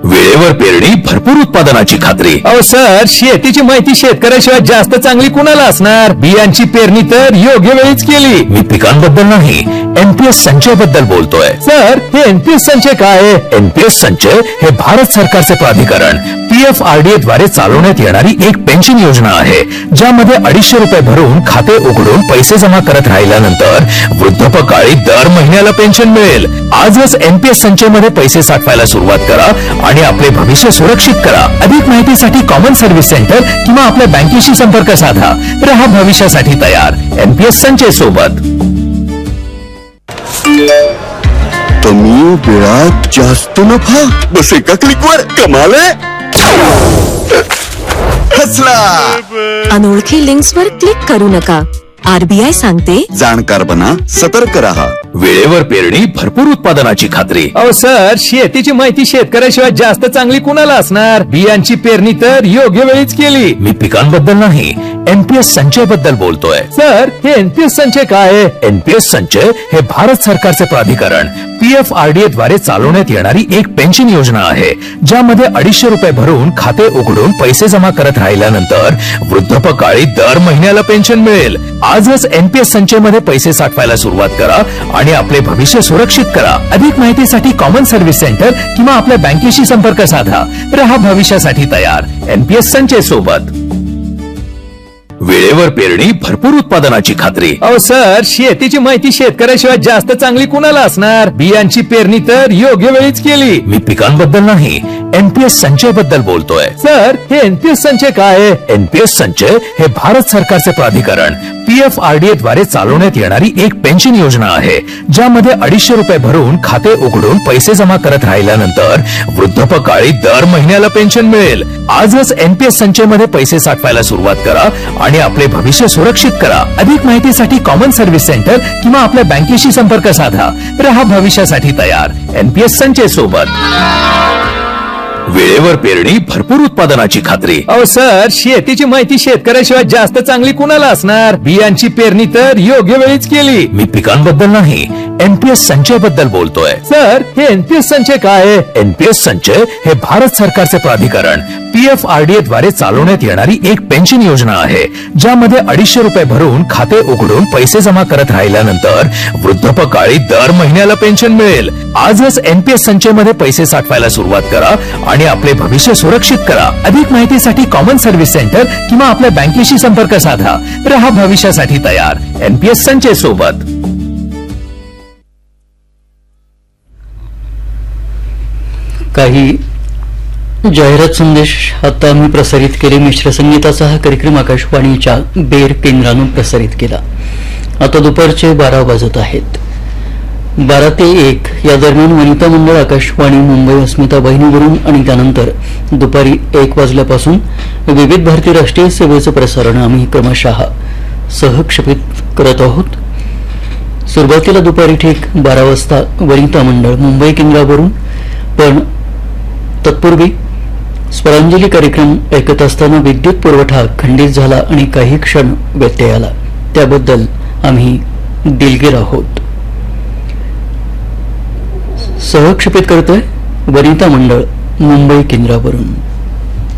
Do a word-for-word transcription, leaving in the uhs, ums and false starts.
वेळेवर पेरणी, भरपूर उत्पादनाची खात्री. अहो सर, शेतीची माहिती शेतकऱ्याशिवाय जास्त चांगली कुणाला असणार? बियांची पेरणी तर योग्य वेळीच केली. मी पिकांबद्दल नाही, एनपीएस संचय बद्दल बोलतोय. सर, हे एनपीएस संचय काय आहे? एनपीएस संचय हे भारत सरकारचे प्राधिकरण पीएफआरडीए द्वारे चालवण्यात येणारी एक पेन्शन योजना आहे, ज्यामध्ये अडीचशे रुपये भरून खाते उघडून पैसे जमा करत राहिल्यानंतर वृद्धापकाळी दर महिन्याला पेन्शन मिळेल. आजच एनपीएस संचय मध्ये पैसे साठवायला सुरुवात करा आणि आपले भविष्य सुरक्षित करा. अधिक माहितीसाठी कॉमन सर्व्हिस सेंटर किंवा आपल्या बँकेशी संपर्क साधा. रहा भविष्यासाठी तयार एनपीएस संचय सोबत. कमी वेळात जास्त नफा, बस एका क्लिकवर कमाल आहे. हसला. अनोळखी लिंक्सवर क्लिक करू नका. आरबीआय सांगते, जाणकार बना, सतर्क रहा. वेळेवर पेरणी, भरपूर उत्पादनाची खात्री. अहो सर, शेतीची माहिती शेतकऱ्याशिवाय जास्त चांगली कुणाला असणार? बियांची पेरणी तर योग्य वेळीच केली. मी पिकांबद्दल नाही, एनपीएस संचय बद्दल बोलतोय. सर, हे एनपीएस संचय काय आहे? एनपीएस संचय हे भारत सरकारचे प्राधिकरण पीएफआरडीए द्वारे चालवण्यात येणारी एक पेन्शन योजना आहे, ज्यामध्ये अडीचशे रुपये भरून खाते उघडून पैसे जमा करत राहिल्यानंतर वृद्धापकाळी दर महिन्याला पेन्शन मिळेल. आजच एनपीएस संचय मध्ये पैसे साठवायला सुरुवात करा आणि आपले भविष्य सुरक्षित करा. अधिक माहितीसाठी कॉमन सर्व्हिस सेंटर किंवा आपल्या बँकेशी संपर्क साधा. रहा भविष्यासाठी तयार एनपीएस संचय सोबत. वेळेवर पेरणी, भरपूर उत्पादनाची खात्री. अहो सर, शेतीची माहिती शेतकऱ्याशिवाय जास्त चांगली कुणाला असणार? बियांची पेरणी तर योग्य वेळीच केली. मी पिकांबद्दल नाही, एनपीएस संचय बद्दल बोलतोय. सर, हे एनपीएस संचय काय आहे? एनपीएस संचय हे भारत सरकारचे प्राधिकरण पीएफआरडीए द्वारे चालवण्यात येणारी एक पेन्शन योजना आहे, ज्यामध्ये अडीचशे रुपये भरून खाते उघडून पैसे जमा करत राहिल्यानंतर वृद्धापकाळी दर महिन्याला पेन्शन मिळेल. आजच एनपीएस संचय मध्ये पैसे साठवायला सुरुवात करा आणि आपले भविष्य सुरक्षित करा. अधिक माहितीसाठी कॉमन सर्व्हिस सेंटर किंवा आपल्या बँकेशी संपर्क साधा. रहा भविष्यासाठी तयार एनपीएस संचय सोबत. वेळेवर पेरणी, भरपूर उत्पादनाची खात्री. अहो सर, शेतीची माहिती शेतकऱ्याशिवाय जास्त चांगली कुणाला असणार? बियांची पेरणी तर योग्य वेळीच केली. मी पिकांबद्दल नाही, एनपीएस संचय बद्दल बोलतोय. सर, हे एनपीएस संचय काय आहे? एनपीएस संचय हे भारत सरकारचे प्राधिकरण पीएफआरडीए द्वारे चालवण्यात येणारी एक पेन्शन योजना आहे, ज्यामध्ये अडीचशे रुपये भरून खाते उघडून पैसे जमा करत राहिल्यानंतर वृद्धापकाळी दर महिन्याला पेन्शन मिळेल. आजच एनपीएस संचय मध्ये पैसे साठवायला सुरुवात करा आणि आपले भविष्य सुरक्षित करा. अधिक माहितीसाठी कॉमन सर्व्हिस सेंटर किंवा आपल्या बँकेशी संपर्क साधा. रहा भविष्यासाठी तयार एनपीएस संचय सोबत. काही जाहिरात संदेश आता आम्ही प्रसारित केले. मिश्र संगीताचा हा कार्यक्रम आकाशवाणीच्या बेर केंद्रानं प्रसारित केला. आता दुपारचे बारा वाजत आहेत. बारा ते एक या दरम्यान वनिता मंडळ आकाशवाणी मुंबई अस्मिता वाहिनीवरून आणि त्यानंतर दुपारी एक वाजल्यापासून विविध भारती राष्ट्रीय सेवेचं प्रसारण आम्ही क्रमशः सहक्षेपित करत आहोत. सुरुवातीला दुपारी ठीक बारा वाजता वनिता मंडळ मुंबई केंद्रावरून, पण तत्पूर्वी स्वरांजली कार्यक्रम ऐकत असताना विद्युत पुरवठा खंडित झाला आणि काही क्षण व्यत्यय आला. त्याबद्दल आम्ही दिलगीर आहोत. सहक्षेपित करतोय वनिता मंडळ मुंबई केंद्रावरून.